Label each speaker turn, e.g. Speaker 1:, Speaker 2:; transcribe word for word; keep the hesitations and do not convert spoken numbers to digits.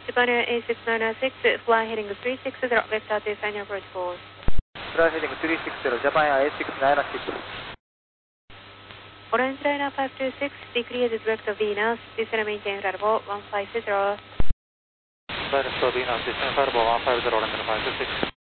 Speaker 1: Japan Air A six nine nine six, fly heading three six zero, vector to sign your approach course.
Speaker 2: Fly heading three six zero, Japan Air A six nine nine six.
Speaker 1: Orange Liner five two six, decrease direct to Venus, descend maintain level one five zero.
Speaker 2: Direct to Venus, descend level one five zero, Liner five two six.